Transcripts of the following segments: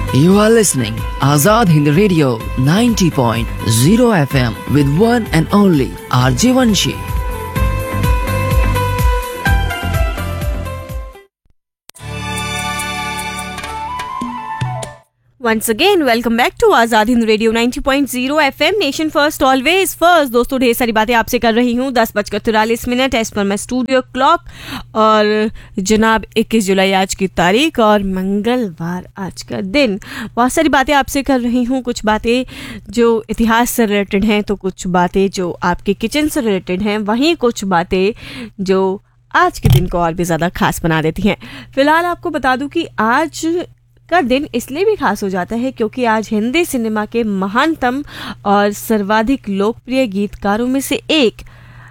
You are listening Azad Hind Radio 90.0 FM with one and only RJ Vanshi. Once again, welcome back to Azad Hind radio 90.0 FM nation first always first. दोस्तों, ढेर सारी बातें आपसे कर रही हूँ। 10:43 as per my studio clock और जनाब 21 जुलाई आज की तारीख और मंगलवार आज का दिन। बहुत सारी बातें आपसे कर रही हूँ, कुछ बातें जो इतिहास से रिलेटेड हैं, तो कुछ बातें जो आपके किचन से रिलेटेड हैं, वहीं कुछ बातें जो आज के दिन को और भी ज़्यादा खास बना देती हैं। फिलहाल आपको बता दूं कि आज का दिन इसलिए भी खास हो जाता है क्योंकि आज हिंदी सिनेमा के महानतम और सर्वाधिक लोकप्रिय गीतकारों में से एक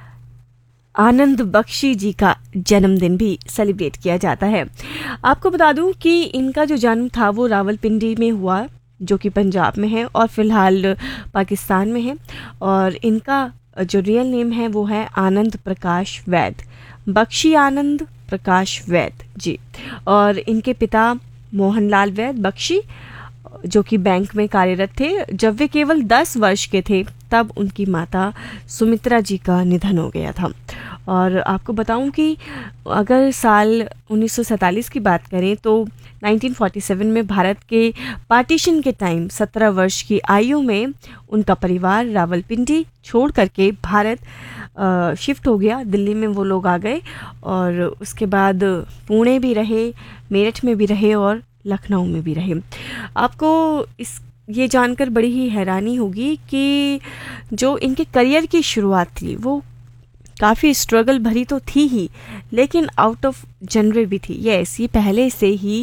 आनंद बख्शी जी का जन्मदिन भी सेलिब्रेट किया जाता है। आपको बता दूं कि इनका जो जन्म था वो रावलपिंडी में हुआ, जो कि पंजाब में है और फिलहाल पाकिस्तान में है। और इनका जो रियल नेम है वो है आनंद प्रकाश वैद, बख्शी आनंद प्रकाश वैद जी। और इनके पिता मोहनलाल वैद बख्शी, जो कि बैंक में कार्यरत थे। जब वे केवल 10 वर्ष के थे तब उनकी माता सुमित्रा जी का निधन हो गया था। और आपको बताऊं कि अगर साल 1947 की बात करें तो 1947 में भारत के पार्टीशन के टाइम 17 वर्ष की आयु में उनका परिवार रावलपिंडी छोड़ करके भारत शिफ्ट हो गया। दिल्ली में वो लोग आ गए और उसके बाद पुणे भी रहे, मेरठ में भी रहे और लखनऊ में भी रहे। आपको ये जानकर बड़ी ही हैरानी होगी कि जो इनके करियर की शुरुआत थी वो काफ़ी स्ट्रगल भरी तो थी ही, लेकिन आउट ऑफ जनर भी थी। ये पहले से ही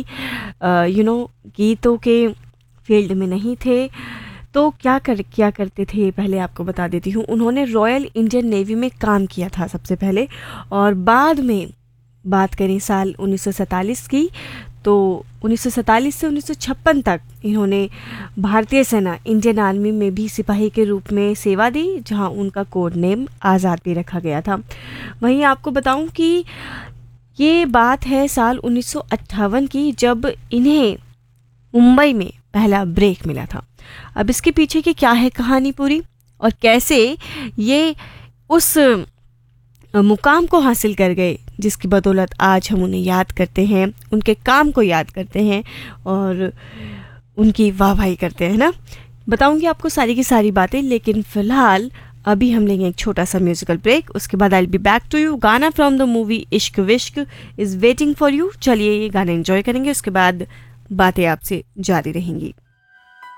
गीतों के फील्ड में नहीं थे। तो क्या करते थे पहले आपको बता देती हूँ। उन्होंने रॉयल इंडियन नेवी में काम किया था सबसे पहले, और बाद में बात करें साल 1947 की तो 1947 से 1956 तक इन्होंने भारतीय सेना इंडियन आर्मी में भी सिपाही के रूप में सेवा दी, जहां उनका कोड नेम आज़ाद भी रखा गया था। वहीं आपको बताऊं कि ये बात है साल 1958 की, जब इन्हें मुंबई में पहला ब्रेक मिला था। अब इसके पीछे की क्या है कहानी पूरी और कैसे ये उस मुकाम को हासिल कर गए जिसकी बदौलत आज हम उन्हें याद करते हैं, उनके काम को याद करते हैं और उनकी वाहवाही करते हैं ना। बताऊंगी आपको सारी की सारी बातें, लेकिन फिलहाल अभी हम लेंगे एक छोटा सा म्यूजिकल ब्रेक। उसके बाद I will be back to you. गाना फ्रॉम द मूवी इश्क विश्क इज वेटिंग फॉर यू। चलिए ये गाना एंजॉय करेंगे, उसके बाद बातें आपसे जारी रहेंगी।